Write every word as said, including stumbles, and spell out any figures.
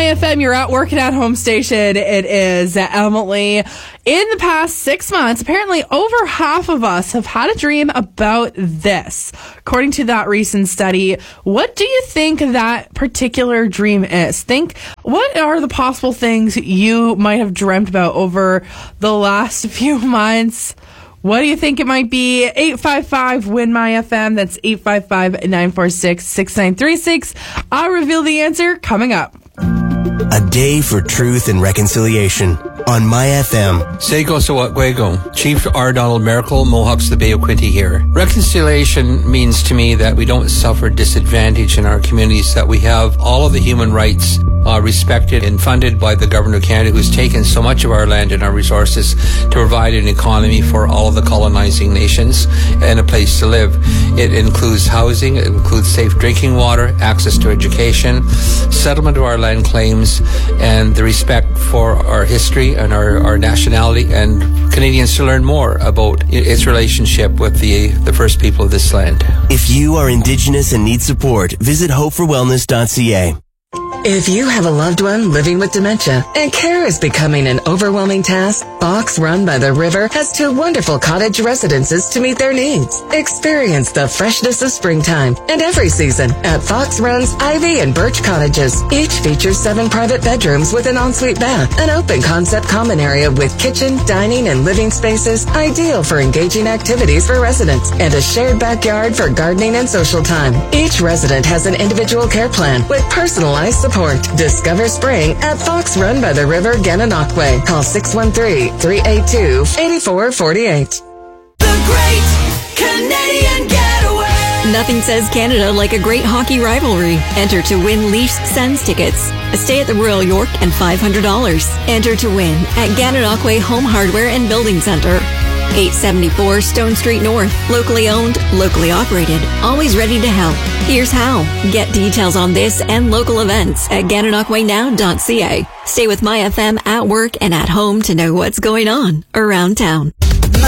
My F M, you're at work and at home station. It is Emily. In the past six months, apparently over half of us have had a dream about this. According to that recent study, what do you think that particular dream is? Think, what are the possible things you might have dreamt about over the last few months? What do you think it might be? eight five five, W I N M Y F M. That's eight five five, nine four six, six nine three six. I'll reveal the answer coming up. A day for truth and reconciliation on My F M. Sego Sawatwego, Chief R. Donald Merkel, Mohawks the Bay of Quinte here. Reconciliation means to me that we don't suffer disadvantage in our communities, that we have all of the human rights uh, respected and funded by the Government of Canada, who's taken so much of our land and our resources to provide an economy for all of the colonizing nations and a place to live. It includes housing, it includes safe drinking water, access to education, settlement of our land claims, and the respect for our history and our, our nationality, and Canadians to learn more about its relationship with the, the first people of this land. If you are Indigenous and need support, visit hope for wellness dot c a. If you have a loved one living with dementia and care is becoming an overwhelming task, Fox Run by the River has two wonderful cottage residences to meet their needs. Experience the freshness of springtime and every season at Fox Run's Ivy and Birch Cottages. Each features seven private bedrooms with an ensuite bath, an open concept common area with kitchen, dining, and living spaces ideal for engaging activities for residents, and a shared backyard for gardening and social time. Each resident has an individual care plan with personalized support. Discover spring at Fox Run by the River, Gananoque. Call six one three, three eight two, eight four four eight. The Great Canadian Getaway. Nothing says Canada like a great hockey rivalry. Enter to win Leafs Sens tickets, a stay at the Royal York, and five hundred dollars. Enter to win at Gananoque Home Hardware and Building Center. eight seventy-four Stone Street North. Locally owned, locally operated. Always ready to help. Here's how. Get details on this and local events at gananoque now dot c a. Stay with My F M at work and at home to know what's going on around town.